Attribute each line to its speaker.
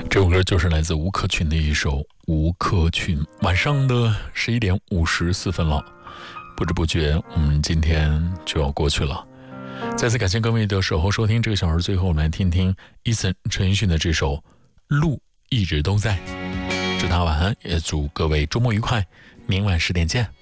Speaker 1: 这首歌就是来自吴克群的一首《吴克群》。晚上的11点54分了，不知不觉我们今天就要过去了。再次感谢各位的守候收听，这个小时最后我们来听听Eason陈奕迅的这首《路一直都在》。祝他晚安，也祝各位周末愉快，明晚10点见。